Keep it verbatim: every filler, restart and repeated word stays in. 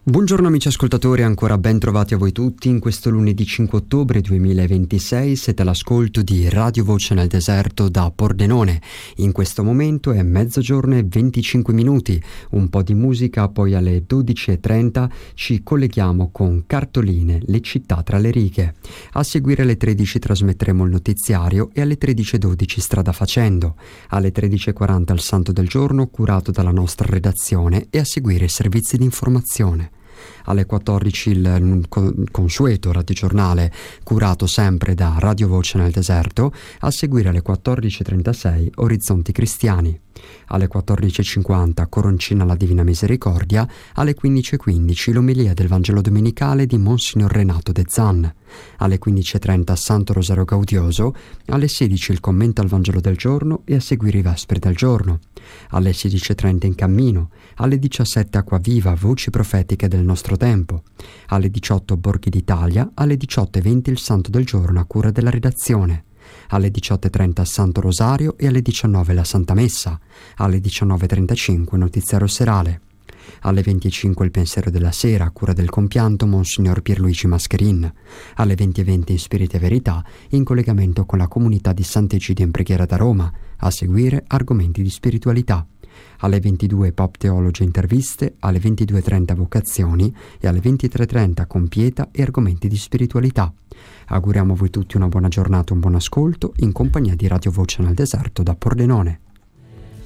Buongiorno amici ascoltatori, ancora ben trovati a voi tutti in questo lunedì cinque ottobre duemilaventisei. Siete all'ascolto di Radio Voce nel Deserto da Pordenone. In questo momento è mezzogiorno e venticinque minuti, un po' di musica, poi alle dodici e trenta ci colleghiamo con Cartoline, le città tra le righe. A seguire alle tredici trasmetteremo il notiziario e alle tredici e dodici Strada Facendo. Alle tredici e quaranta il Santo del Giorno curato dalla nostra redazione e a seguire i servizi di informazione. Alle quattordici il consueto radiogiornale curato sempre da Radio Voce nel Deserto, a seguire alle quattordici e trentasei Orizzonti Cristiani. Alle quattordici e cinquanta Coroncina la Divina Misericordia, alle quindici e quindici l'omelia del Vangelo Domenicale di Monsignor Renato De Zan, alle quindici e trenta Santo Rosario Gaudioso, alle sedici il commento al Vangelo del giorno e a seguire i Vespri del giorno, alle sedici e trenta In Cammino, alle diciassette Acquaviva, voci profetiche del nostro tempo, alle diciotto Borghi d'Italia, alle diciotto e venti il Santo del giorno a cura della redazione, alle diciotto e trenta Santo Rosario e alle diciannove la Santa Messa, alle diciannove e trentacinque Notiziario Serale, alle venti e cinque il Pensiero della Sera a cura del compianto Monsignor Pierluigi Mascherin, alle venti e venti in Spirito e Verità in collegamento con la comunità di Sant'Egidio in Preghiera da Roma, a seguire argomenti di spiritualità, alle ventidue Pop Teologi interviste, alle ventidue e trenta Vocazioni e alle ventitré e trenta Compieta e argomenti di spiritualità. Auguriamo a voi tutti una buona giornata, un buon ascolto in compagnia di Radio Voce nel Deserto da Pordenone.